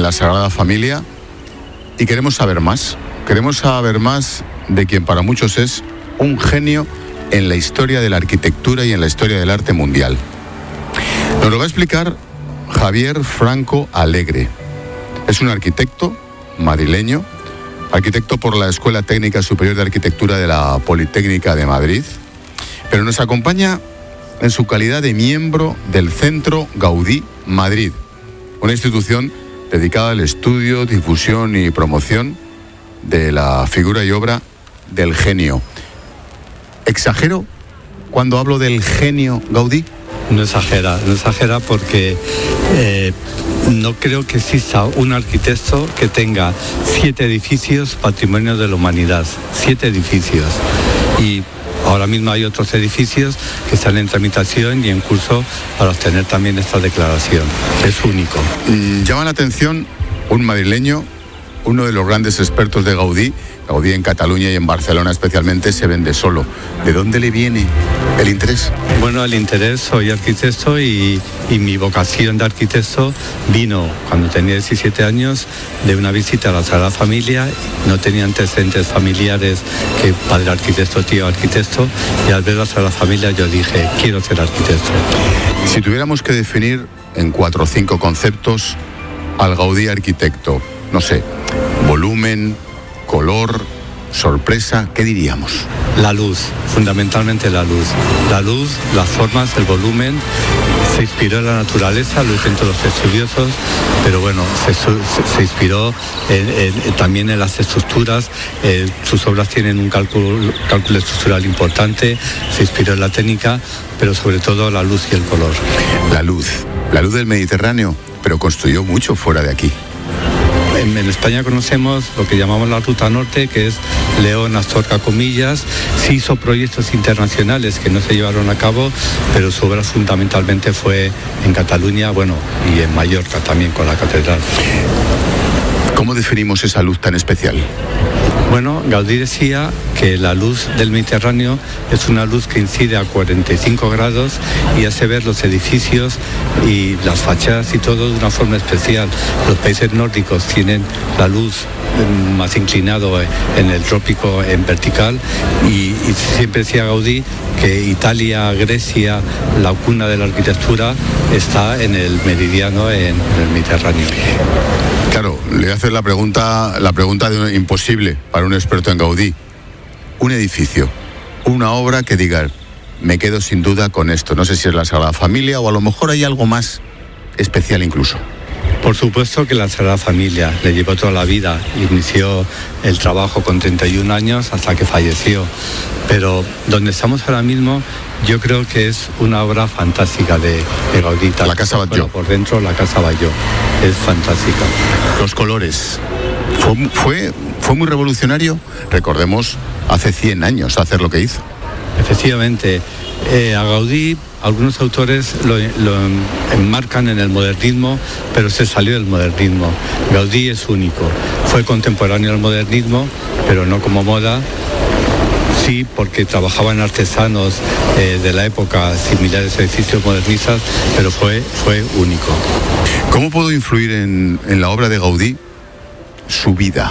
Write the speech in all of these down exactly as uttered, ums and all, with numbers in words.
la Sagrada Familia y queremos saber más. Queremos saber más de quien para muchos es un genio en la historia de la arquitectura y en la historia del arte mundial. Nos lo va a explicar Javier Franco Alegre. Es un arquitecto madrileño, arquitecto por la Escuela Técnica Superior de Arquitectura de la Politécnica de Madrid, pero nos acompaña en su calidad de miembro del Centro Gaudí Madrid, una institución dedicada al estudio, difusión y promoción de la figura y obra del genio. ¿Exagero cuando hablo del genio Gaudí? No exagera, no exagera porque eh, no creo que exista un arquitecto que tenga siete edificios patrimonio de la humanidad, siete edificios. Y ahora mismo hay otros edificios que están en tramitación y en curso para obtener también esta declaración. Es único. Mm, llama la atención un madrileño, uno de los grandes expertos de Gaudí. Gaudí en Cataluña y en Barcelona especialmente se vende solo. ¿De dónde le viene el interés? Bueno, el interés, soy arquitecto y, y mi vocación de arquitecto vino cuando tenía diecisiete años de una visita a la Sagrada Familia. No tenía antecedentes familiares que padre arquitecto, tío arquitecto, y al ver la Sagrada Familia yo dije, quiero ser arquitecto. Si tuviéramos que definir en cuatro o cinco conceptos al Gaudí arquitecto, no sé, volumen, color, sorpresa, ¿qué diríamos? La luz, fundamentalmente la luz. La luz, las formas, el volumen. Se inspiró en la naturaleza, lo dicen todos los estudiosos, pero bueno, se, se, se inspiró en, en, también en las estructuras. Eh, sus obras tienen un cálculo, cálculo estructural importante, se inspiró en la técnica, pero sobre todo la luz y el color. La luz, la luz del Mediterráneo, pero construyó mucho fuera de aquí. En, en España conocemos lo que llamamos la Ruta Norte, que es León, Astorga, Comillas. Sí hizo proyectos internacionales que no se llevaron a cabo, pero su obra fundamentalmente fue en Cataluña, bueno, y en Mallorca también con la catedral. ¿Cómo definimos esa luz tan especial? Bueno, Gaudí decía que la luz del Mediterráneo es una luz que incide a cuarenta y cinco grados y hace ver los edificios y las fachadas y todo de una forma especial. Los países nórdicos tienen la luz más inclinado en el trópico en vertical y, y siempre decía Gaudí que Italia, Grecia, la cuna de la arquitectura está en el meridiano, en, en el Mediterráneo. Claro, le hace la pregunta, la pregunta de un, imposible para un experto en Gaudí. Un edificio, una obra que diga, me quedo sin duda con esto. No sé si es la Sagrada Familia o a lo mejor hay algo más especial incluso. Por supuesto que la Sagrada Familia le llevó toda la vida, inició el trabajo con treinta y un años hasta que falleció, pero donde estamos ahora mismo yo creo que es una obra fantástica de, de Gaudí. La Casa Batlló. Por dentro la Casa Batlló, es fantástica. Los colores, fue, fue, fue muy revolucionario, recordemos hace cien años hacer lo que hizo. Efectivamente, eh, a Gaudí algunos autores lo, lo enmarcan en el modernismo, pero se salió del modernismo. Gaudí es único, fue contemporáneo al modernismo, pero no como moda. Sí, porque trabajaban artesanos eh, de la época similares a edificios modernistas, pero fue, fue único. ¿Cómo pudo influir en, en la obra de Gaudí su vida?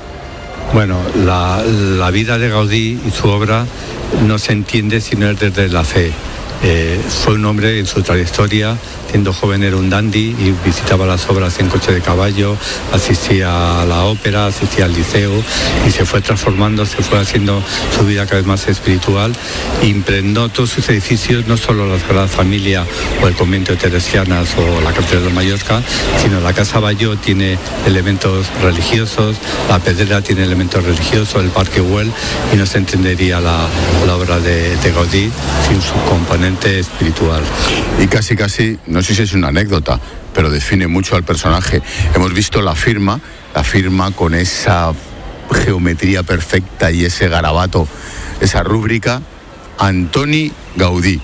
Bueno, la, la vida de Gaudí y su obra no se entiende si no es desde la fe. Eh, fue un hombre en su trayectoria, siendo joven era un dandy y visitaba las obras en coche de caballo, asistía a la ópera, asistía al liceo y se fue transformando, se fue haciendo su vida cada vez más espiritual, impregnó todos sus edificios, no solo la Sagrada Familia o el convento de Teresianas o la Catedral de Mallorca, sino la Casa Batlló tiene elementos religiosos, la Pedrera tiene elementos religiosos, el Parque Güell, y no se entendería la, la obra de, de Gaudí sin su componente espiritual. Y casi casi, no sé si es una anécdota, pero define mucho al personaje. Hemos visto la firma, la firma con esa geometría perfecta y ese garabato, esa rúbrica, Antoni Gaudí.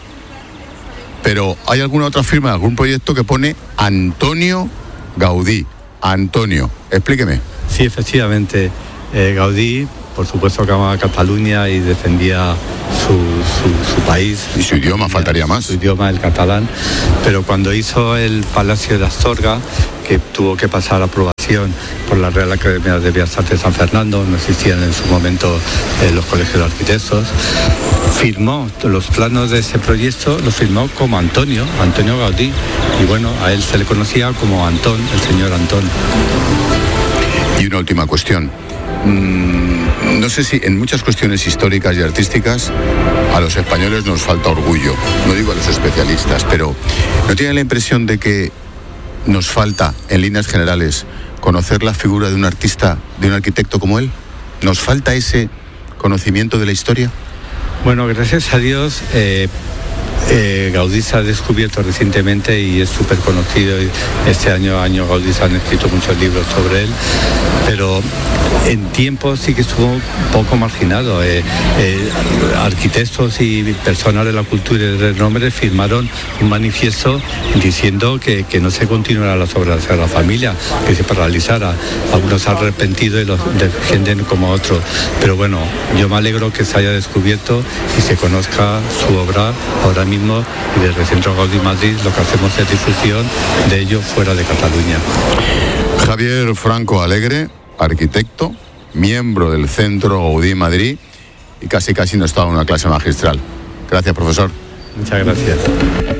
Pero ¿hay alguna otra firma, algún proyecto que pone Antonio Gaudí? Antonio, explíqueme. Sí, efectivamente, eh, Gaudí, por supuesto que amaba Cataluña y defendía su, su, su país. Y su idioma, faltaría más. Su idioma, el catalán. Pero cuando hizo el Palacio de Astorga, que tuvo que pasar a aprobación formación por la Real Academia de Bellas Artes de San Fernando, no existían en su momento eh, los colegios de arquitectos. Firmó los planos de ese proyecto, los firmó como Antonio, Antonio Gaudí, y bueno, a él se le conocía como Antón, el señor Antón. Y una última cuestión. Mm, no sé si en muchas cuestiones históricas y artísticas a los españoles nos falta orgullo, no digo a los especialistas, pero ¿no tienen la impresión de que nos falta, en líneas generales, conocer la figura de un artista, de un arquitecto como él? ¿Nos falta ese conocimiento de la historia? Bueno, gracias a Dios, eh, eh, Gaudí se ha descubierto recientemente y es súper conocido. Este año, año Gaudí se han escrito muchos libros sobre él, pero en tiempo sí que estuvo un poco marginado. Eh, eh, arquitectos y personas de la cultura y de renombre firmaron un manifiesto diciendo que, que no se continuaran las obras de la familia, que se paralizara. Algunos se han arrepentido y los defienden como otros. Pero bueno, yo me alegro que se haya descubierto y se conozca su obra ahora mismo, y desde el Centro Gaudí Madrid lo que hacemos es difusión de ello fuera de Cataluña. Javier Franco Alegre, arquitecto, miembro del Centro Gaudí Madrid, y casi casi no estaba en una clase magistral. Gracias, profesor. Muchas gracias.